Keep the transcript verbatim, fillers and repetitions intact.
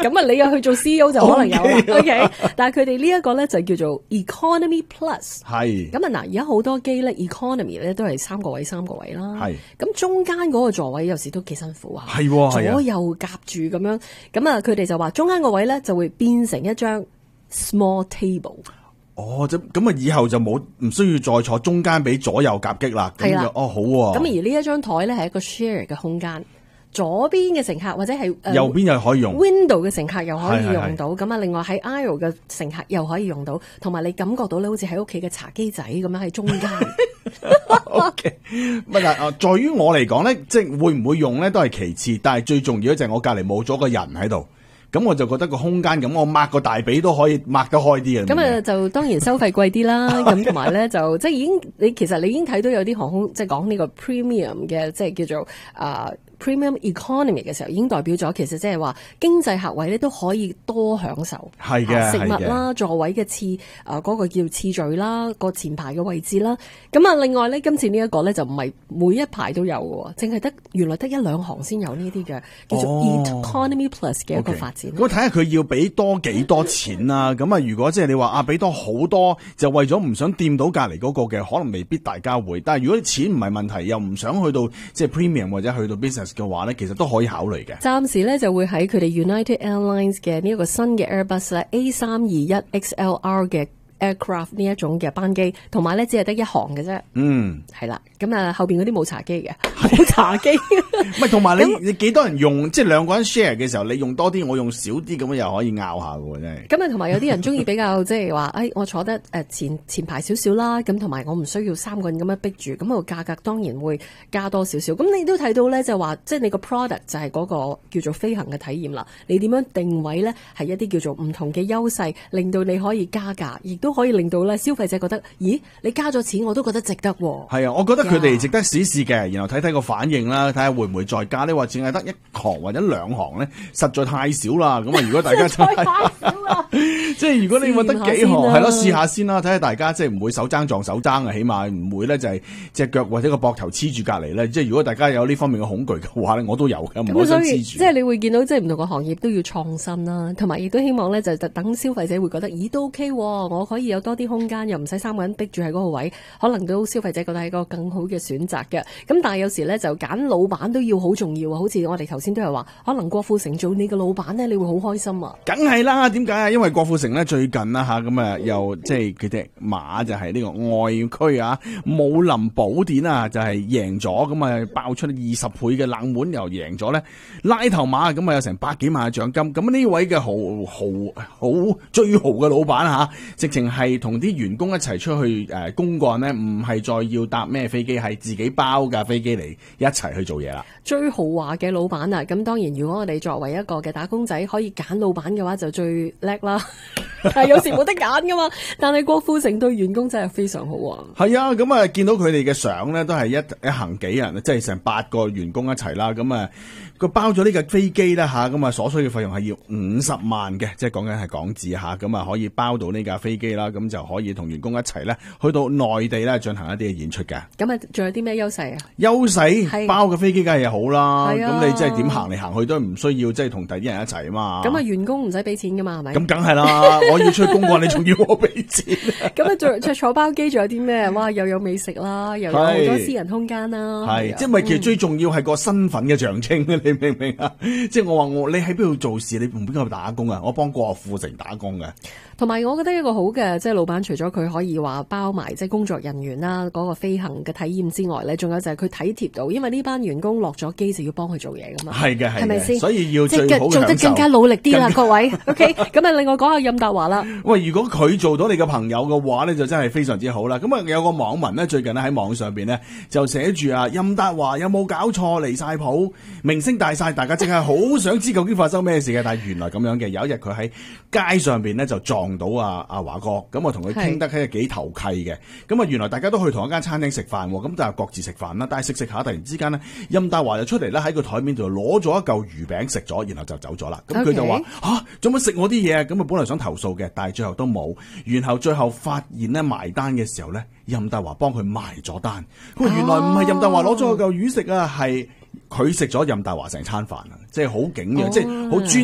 咁啊，你又去做 C E O 就可能有啦。 Okay OK， 但係佢哋呢一個咧就叫做 Economy Plus。 係咁啊嗱，而家好多機咧 Economy 咧都係三個位三個位啦。 係咁中間嗰個座位有時都幾辛苦啊。 係喎係啊左右夾住咁樣。咁啊，佢哋就話中間個位咧就會變成一張 small table。 哦，咁咁啊，以後就冇唔需要再坐中間俾左右夾擊啦。咁係啦就哦好喎。 咁而呢一張台咧係一個 share 嘅空間，左邊嘅乘客或者係、呃、 右邊又可以用 window 嘅乘客又可以係係係用到，咁啊另外喺 aisle 嘅乘客又可以用到，同埋你感覺到咧好似喺屋企嘅茶几仔咁樣喺中間。 O K， 乜但啊，在於我嚟講咧，即係會唔會用咧都係其次，但係最重要咧就係我隔離冇咗個人喺度。咁我就覺得個空間咁，我擘個大髀都可以擘得開啲嘅。 咁啊，就當然收費貴啲啦。咁同埋咧，就即係已經你其實你已經睇到有啲航空即係講呢個 premium 嘅，即係叫做啊、呃、premium economy 嘅時候，已經代表咗其實即係話經濟客位咧都可以多享受。 係嘅， 啊、食物啦、座位嘅次啊嗰、呃那個叫次序啦、個前排嘅位置啦。咁啊，另外咧，今次呢一個咧就唔係每一排都有嘅，淨係得原來得一兩行先有呢啲嘅叫做 economy plus 嘅一個發展。 咁睇下佢要俾多幾多錢啦。咁啊，如果即係你話啊，俾多好多，就為咗唔想掂到隔離嗰個嘅，可能未必大家會。但係如果錢唔係問題，又唔想去到即係 premium 或者去到 business 嘅話咧，其實都可以考慮嘅。 暫時咧就會喺佢哋 United Airlines 嘅呢一個新嘅 Airbus 咧 A 三二一 X L R 嘅 aircraft 呢一種嘅班機，同埋咧只係得一行嘅啫。 嗯， 係啦，咁啊後邊嗰啲冇茶几嘅，冇茶几。 唔係同埋你你幾多人用，即係兩個人 share 嘅時候，你用多啲，我用少啲，咁樣又可以拗下嘅，真係。 咁啊，同埋有啲人中意比較即係話，誒我坐得誒前前排少少啦，咁同埋我唔需要三個人咁樣逼住，咁個價格當然會加多少少。咁你都睇到咧，就話即係你個 product 就係嗰個叫做飛行嘅體驗啦。你點樣定位咧，係一啲叫做唔同嘅優勢，令到你可以加價，亦都可以令到咧消費者覺得，咦，你加咗錢我都覺得值得喎。 係啊，我覺得佢哋值得試試嘅，然後睇睇個反應啦，睇下會唔會再加。你話淨係得一行或者兩行咧，實在太少啦。咁啊，如果大家真係太少啦， 即係如果你話得幾行， 係係咯，試下先啦，睇下大家即係唔會手爭撞手爭啊，起碼唔會咧就係隻腳或者個膊頭黐住隔離咧。即係如果大家有呢方面嘅恐懼嘅話咧，我都有嘅，唔好想黐住。 即係你會見到即係唔同嘅行業都要創新啦，同埋亦都希望咧就等消費者會覺得，咦都 OK，我可以有多啲空間，又唔使三個人逼住喺嗰個位，可能都消費者覺得係一個更好嘅選擇嘅。咁但係有時咧就揀老闆都要好重要啊，好似我哋頭先都係話，可能郭富城做你嘅老闆咧，你會好開心啊！ 梗係啦，點解啊？因為郭富城咧最近啦吓，咁啊又即係佢隻馬就係呢個外區啊，武林寶典啊就係贏咗，咁啊爆出二十倍嘅冷門又贏咗咧，拉頭馬咁啊有成百幾萬嘅獎金。咁呢位嘅豪豪好最豪嘅老闆吓，直情係同啲員工一齊出去誒公幹咧，唔係再要搭咩飛機，係自己包架飛機嚟一齊去做嘢啦。 最豪華嘅老闆啊，咁當然如果我哋作為一個嘅打工仔可以揀老闆嘅話，就最叻啦。但係有時冇得揀噶嘛。但係郭富城對員工真係非常好啊。 係啊，咁啊見到佢哋嘅相咧，都係一一行幾人，即係成八個員工一齊啦。咁啊，佢包咗呢架飛機啦吓，咁啊所需嘅費用係要五十萬嘅，即係講緊係港紙吓，咁啊可以包到呢架飛機啦，咁就可以同員工一齊咧去到內地咧進行一啲嘅演出嘅。 咁啊，仲有啲咩優勢啊？ 優勢包嘅飛機梗係好啦，咁、啊、你即係點行嚟行去都唔需要即係同第啲人一齊啊嘛。 咁啊，員工唔使俾錢噶嘛，係咪？ 咁梗係啦，我要出去公幹，你仲要我俾錢？ 咁啊，坐坐坐包機仲有啲咩？哇，又有美食啦，又有好多私人空間啦。 係，即係咪其實最重要係個身份嘅象徵、嗯、你明唔明啊？即係我話我你喺邊度做事，你同邊個打工啊？我幫郭富城打工嘅。 同埋，我覺得一個好嘅即係老闆，除咗佢可以話包埋即係工作人員啦，嗰個飛行嘅體驗之外咧，仲有就係佢體貼到，因為呢班員工落咗機就要幫佢做嘢噶嘛。係嘅，係咪先？所以要最好嘅做得更加努力啲啦，各位。OK， 咁啊，另外講下任達華啦。喂， 如果佢做到你嘅朋友嘅話咧，就真係非常之好啦。咁啊，有個網民咧，最近咧喺網上邊咧就寫住啊，任達華有冇搞錯離晒譜，明星大晒，大家即係好想知究竟發生咩事嘅。但係原來咁樣嘅，有一日佢喺街上邊咧就撞到啊阿華哥，咁我同佢傾得係幾投契嘅。咁啊，原來大家都去同一間餐廳食飯，咁但係各自食飯啦。但係食食下，突然之間呢，任達華就出嚟咧喺個台面度攞咗一嚿魚餅食咗，然後就走咗啦。咁佢就話吓，做乜食我啲嘢？咁啊，本來想投訴嘅，但係最後都冇。然後最後發現咧埋單嘅時候咧，任達華幫佢埋咗單。咁啊，原來唔係任達華攞咗個嚿魚食啊，係佢食咗任達華成餐飯啊，即係好景嘅，即係好專。